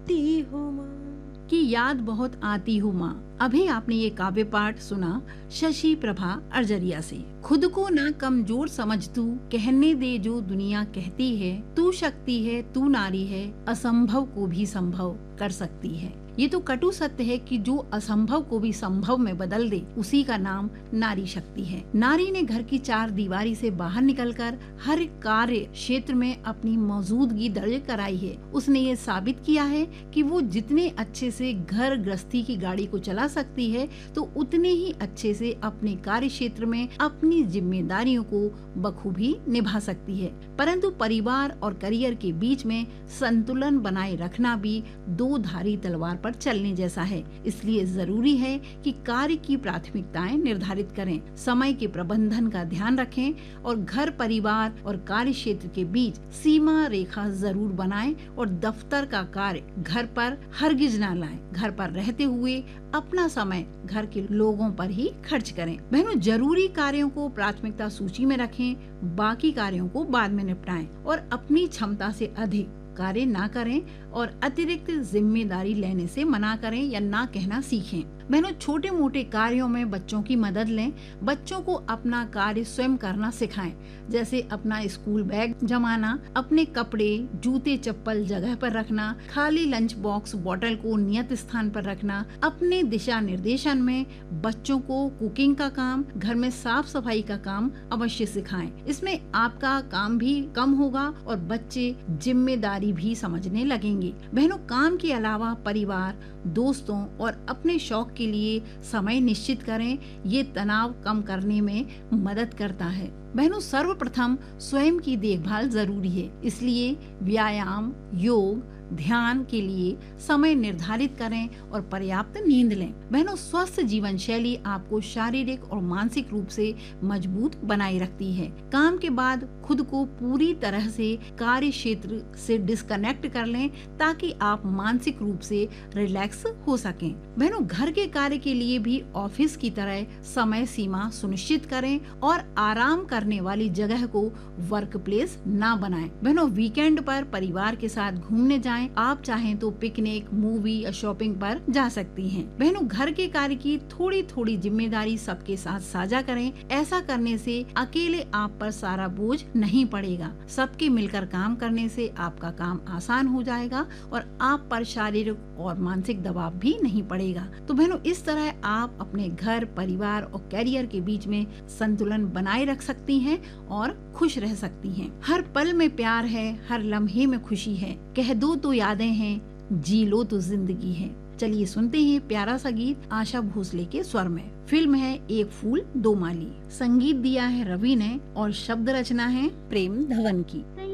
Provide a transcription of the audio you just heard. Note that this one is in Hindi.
आती हो माँ, की याद बहुत आती हो माँ। अभी आपने ये काव्य पाठ सुना शशि प्रभा अर्जरिया से। खुद को ना कमजोर समझ तू, कहने दे जो दुनिया कहती है। तू शक्ति है, तू नारी है, असंभव को भी संभव कर सकती है। ये तो कटु सत्य है कि जो असंभव को भी संभव में बदल दे, उसी का नाम नारी शक्ति है। नारी ने घर की चार दीवारी से बाहर निकलकर हर कार्य क्षेत्र में अपनी मौजूदगी दर्ज कराई है। उसने ये साबित किया है कि वो जितने अच्छे से घर गृहस्थी की गाड़ी को चला सकती है, तो उतने ही अच्छे से अपने कार्य क्षेत्र में अपनी जिम्मेदारियों को बखूबी निभा सकती है। परंतु परिवार और करियर के बीच में संतुलन बनाए रखना भी दो धारी तलवार पर चलने जैसा है। इसलिए जरूरी है कि कार्य की प्राथमिकताएं निर्धारित करें, समय के प्रबंधन का ध्यान रखें और घर, परिवार और कार्य क्षेत्र के बीच सीमा रेखा जरूर बनाएं और दफ्तर का कार्य घर पर हरगिज ना लाएं। घर पर रहते हुए अपना समय घर के लोगों पर ही खर्च करें। बहनों, जरूरी कार्यों को प्राथमिकता सूची में रखें, बाकी कार्यों को बाद में निपटाएं और अपनी क्षमता से अधिक कार्य ना करें और अतिरिक्त जिम्मेदारी लेने से मना करें या ना कहना सीखें। बहनों, छोटे मोटे कार्यों में बच्चों की मदद लें। बच्चों को अपना कार्य स्वयं करना सिखाएं, जैसे अपना स्कूल बैग जमाना, अपने कपड़े, जूते, चप्पल जगह पर रखना, खाली लंच बॉक्स, बोतल को नियत स्थान पर रखना। अपने दिशा निर्देशन में बच्चों को कुकिंग का काम, घर में साफ सफाई का काम अवश्य सिखाएं। इसमें आपका काम भी कम होगा और बच्चे जिम्मेदारी भी समझने लगेंगे। बहनों, काम के अलावा परिवार, दोस्तों और अपने शौक के लिए समय निश्चित करें। ये तनाव कम करने में मदद करता है। बहनों, सर्वप्रथम स्वयं की देखभाल जरूरी है, इसलिए व्यायाम, योग, ध्यान के लिए समय निर्धारित करें और पर्याप्त नींद लें। बहनों, स्वस्थ जीवन शैली आपको शारीरिक और मानसिक रूप से मजबूत बनाए रखती है। काम के बाद खुद को पूरी तरह से कार्य क्षेत्र से डिस्कनेक्ट कर लें ताकि आप मानसिक रूप से रिलैक्स हो सकें। बहनों, घर के कार्य के लिए भी ऑफिस की तरह समय सीमा सुनिश्चित करें और आराम करने वाली जगह को वर्क प्लेस ना बनाएं। बहनों, वीकेंड पर परिवार के साथ घूमने जाएं। आप चाहें तो पिकनिक, मूवी या शॉपिंग पर जा सकती हैं। बहनों, घर के कार्य की थोड़ी थोड़ी जिम्मेदारी सबके साथ साझा करें। ऐसा करने से अकेले आप पर सारा बोझ नहीं पड़ेगा। सबके मिलकर काम करने से आपका काम आसान हो जाएगा और आप पर शारीरिक और मानसिक दबाव भी नहीं पड़ेगा। तो बहनों, इस तरह आप अपने घर, परिवार और कैरियर के बीच में संतुलन बनाए रख सकती हैं और खुश रह सकती हैं। हर पल में प्यार है, हर लम्हे में खुशी है, कह दो तो यादें हैं, जी लो तो जिंदगी है। चलिए सुनते हैं प्यारा सा गीत आशा भोसले के स्वर में। फिल्म है एक फूल दो माली। संगीत दिया है रवि ने और शब्द रचना है प्रेम धवन की।